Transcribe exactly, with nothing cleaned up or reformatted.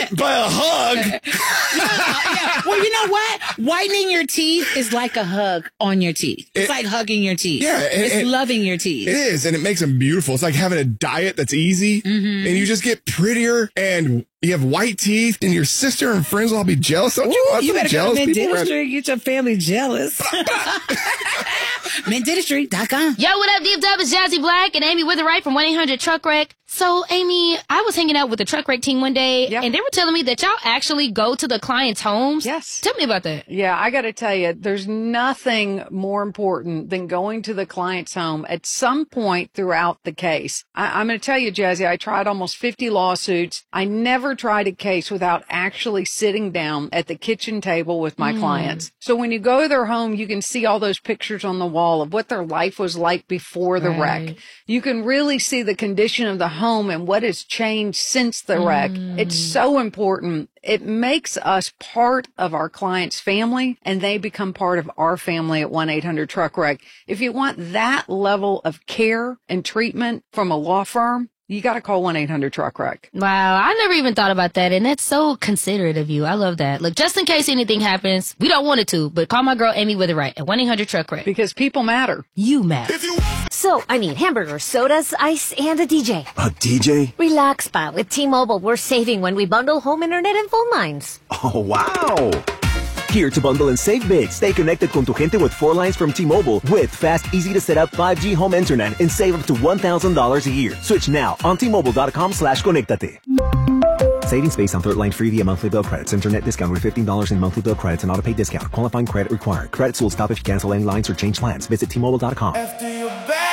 but a hug. yeah, yeah. Well, you know what? Whitening your teeth is like a hug on your teeth. It's it, like hugging your teeth. Yeah. And, it's and loving your teeth. It is. And it makes them beautiful. It's like having a diet that's easy mm-hmm. and you just get prettier and you have white teeth and your sister and friends will all be jealous. Don't you Ooh, want you some better jealous go to people? Dentistry, get your family jealous. mint dentistry dot com. Yo, what up, Deep Dub? It's Jazzy Black and Amy Witherite from one eight hundred truck wreck. So, Amy, I was hanging out with the truck wreck team one day, yep. and they were telling me that y'all actually go to the clients' homes. Yes. Tell me about that. Yeah, I got to tell you, there's nothing more important than going to the client's home at some point throughout the case. I- I'm going to tell you, Jazzy, I tried almost fifty lawsuits. I never tried a case without actually sitting down at the kitchen table with my mm. clients. So when you go to their home, you can see all those pictures on the wall of what their life was like before the right. wreck. You can really see the condition of the home and what has changed since the wreck. Mm. It's so important. It makes us part of our client's family and they become part of our family at one eight hundred truck wreck. If you want that level of care and treatment from a law firm, you got to call one eight hundred truck wreck. Wow, I never even thought about that, and that's so considerate of you. I love that. Look, just in case anything happens, we don't want it to, but call my girl Amy Witherite at one eight hundred truck wreck. Because people matter. You matter. So, I need hamburgers, sodas, ice, and a D J. A D J? Relax, pa. With T-Mobile, we're saving when we bundle home internet and phone lines. Oh, wow! Here to bundle and save big. Stay connected con tu gente with four lines from T-Mobile with fast, easy-to-set-up five G home internet and save up to one thousand dollars a year. Switch now on T-Mobile.com slash conectate. Savings based on third line free via monthly bill credits. Internet discount with fifteen dollars in monthly bill credits and auto-pay discount. Qualifying credit required. Credits will stop if you cancel any lines or change plans. Visit T Mobile dot com. After your back.